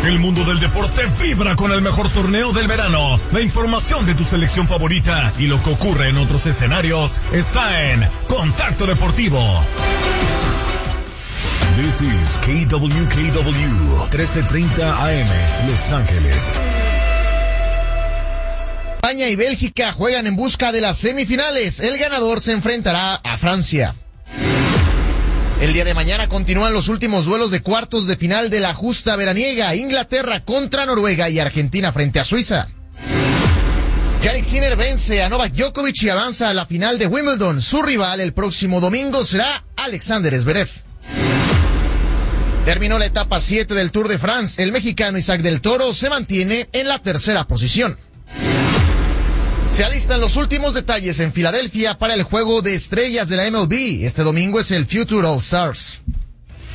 El mundo del deporte vibra con el mejor torneo del verano. La información de tu selección favorita y lo que ocurre en otros escenarios está en Contacto Deportivo. This is KWKW 1330 AM, Los Ángeles. España y Bélgica juegan en busca de las semifinales. El ganador se enfrentará a Francia. El día de mañana continúan los últimos duelos de cuartos de final de la justa veraniega. Inglaterra contra Noruega y Argentina frente a Suiza. Jannik Sinner vence a Novak Djokovic y avanza a la final de Wimbledon. Su rival el próximo domingo será Alexander Zverev. Terminó la etapa 7 del Tour de France. El mexicano Isaac del Toro se mantiene en la tercera posición. Se alistan los últimos detalles en Filadelfia para el juego de estrellas de la MLB. Este domingo es el Future All Stars.